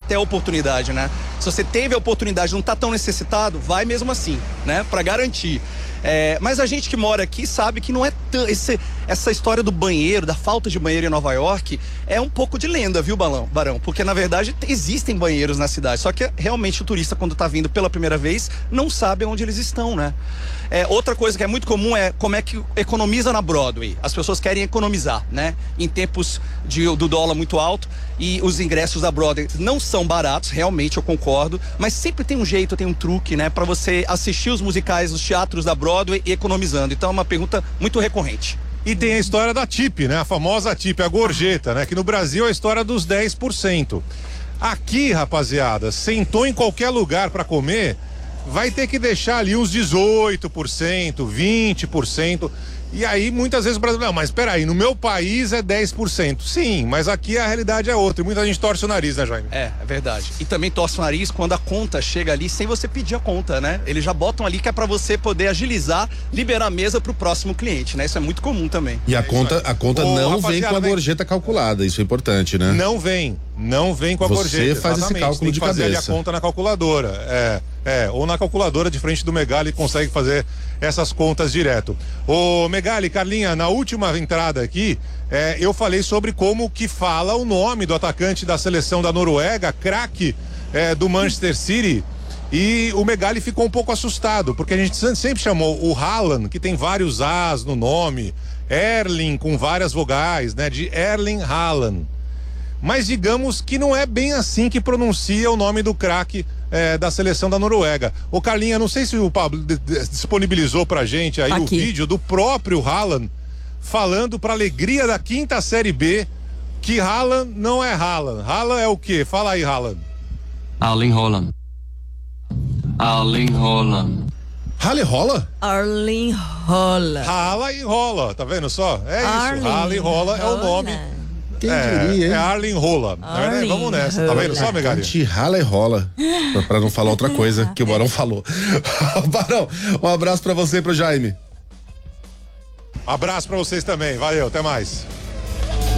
ter a oportunidade, né? Se você teve a oportunidade, não tá tão necessitado, vai mesmo assim, né? Pra garantir. Mas a gente que mora aqui sabe que não é essa história do banheiro, da falta de banheiro em Nova York, é um pouco de lenda, viu, Barão? Porque na verdade existem banheiros na cidade, só que realmente o turista, quando tá vindo pela primeira vez, não sabe onde eles estão, né? Outra coisa que é muito comum é como é que economiza na Broadway. As pessoas querem economizar, né? Em tempos do dólar muito alto, e os ingressos da Broadway não são baratos, realmente eu concordo, mas sempre tem um jeito, tem um truque, né? Pra você assistir os musicais, os teatros da Broadway e economizando. Então é uma pergunta muito recorrente. E tem a história da tip, né? A famosa tip, a gorjeta, né? Que no Brasil é a história dos 10%. Aqui, rapaziada, sentou em qualquer lugar pra comer, vai ter que deixar ali uns 18%, 20%. E aí, muitas vezes o brasileiro, não, mas peraí, no meu país é 10%. Sim, mas aqui a realidade é outra. E muita gente torce o nariz, né, Jaime? É verdade. E também torce o nariz quando a conta chega ali sem você pedir a conta, né? Eles já botam ali que é pra você poder agilizar, liberar a mesa pro próximo cliente, né? Isso é muito comum também. E a conta não vem com a gorjeta calculada, isso é importante, né? Não vem com a gorjeta. Você faz esse cálculo de cabeça. Fazer ali a conta na calculadora. Ou na calculadora de frente do Megali consegue fazer essas contas direto. Ô Megali, Carlinha, na última entrada aqui, eu falei sobre como que fala o nome do atacante da seleção da Noruega, craque do Manchester City, e o Megali ficou um pouco assustado, porque a gente sempre chamou o Haaland, que tem vários As no nome, Erling com várias vogais, né, de Erling Haaland. Mas digamos que não é bem assim que pronuncia o nome do craque da seleção da Noruega. Ô Carlinha, não sei se o Pablo disponibilizou pra gente aí o vídeo do próprio Haaland falando pra alegria da 5ª Série B que Haaland não é Haaland. Haaland é o quê? Fala aí, Haaland. Erling Haaland. Erling Haaland. Haaland rola? Erling Haaland. Haaland rola, tá vendo só? É isso, Haaland rola é o nome. Quem diria, hein? É Arlen Rola. Vamos nessa, tá vendo só, Megali? Rala rola. Pra não falar outra coisa que o Barão falou. Barão, um abraço pra você e pro Jaime. Abraço pra vocês também. Valeu, até mais.